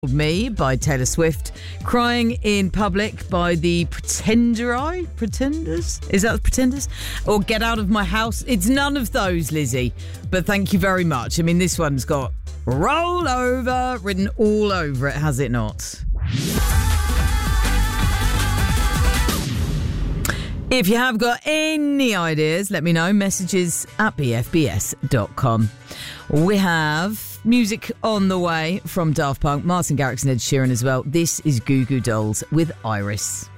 Me by Taylor Swift, Crying in Public by the Pretenders? Is that the Pretenders? Or Get Out of My House? It's none of those, Lizzie, but thank you very much. I mean, this one's got Roll Over written all over it, has it not? If you have got any ideas, let me know. Messages at bfbs.com. We have music on the way from Daft Punk, Martin Garrix and Ed Sheeran as well. This is Goo Goo Dolls with Iris.